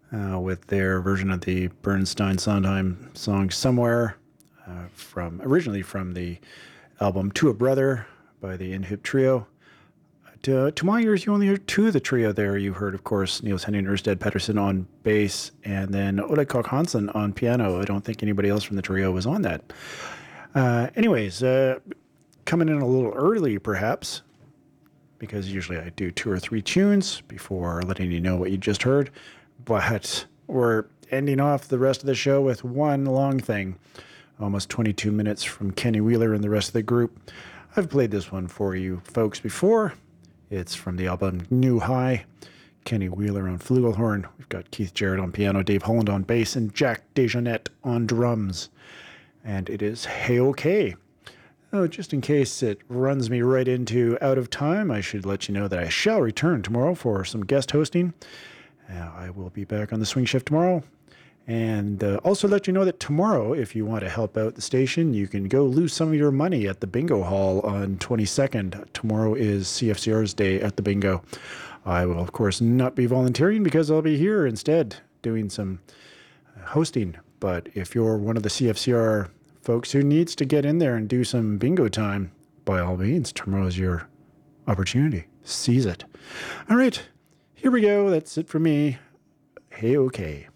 with their version of the Bernstein Sondheim song Somewhere, originally from the album To a Brother by the Inhib Trio. To my ears, you only heard two of the trio there. You heard, of course, Niels Henning Ørsted Petterson on bass, and then Ole Koch Hansen on piano. I don't think anybody else from the trio was on that. Anyways, coming in a little early, perhaps, because usually I do 2 or 3 tunes before letting you know what you just heard. But we're ending off the rest of the show with one long thing. Almost 22 minutes from Kenny Wheeler and the rest of the group. I've played this one for you folks before. It's from the album New High. Kenny Wheeler on flugelhorn. We've got Keith Jarrett on piano, Dave Holland on bass, and Jack DeJohnette on drums. And it is Hey OK. Oh, just in case it runs me right into out of time, I should let you know that I shall return tomorrow for some guest hosting. I will be back on the swing shift tomorrow. And also let you know that tomorrow, if you want to help out the station, you can go lose some of your money at the bingo hall on 22nd. Tomorrow is CFCR's day at the bingo. I will, of course, not be volunteering because I'll be here instead doing some hosting. But if you're one of the CFCR folks who needs to get in there and do some bingo time, by all means, tomorrow's your opportunity. Seize it. All right, here we go. That's it for me. Hey, okay.